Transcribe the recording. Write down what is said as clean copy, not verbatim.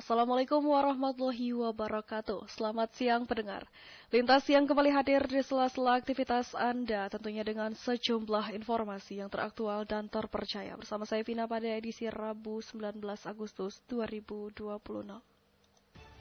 Assalamualaikum warahmatullahi wabarakatuh. Selamat siang pendengar. Lintas Siang kembali hadir di sela-sela aktivitas Anda, tentunya dengan sejumlah informasi yang teraktual dan terpercaya. Bersama saya Vina pada edisi Rabu 19 Agustus 2020.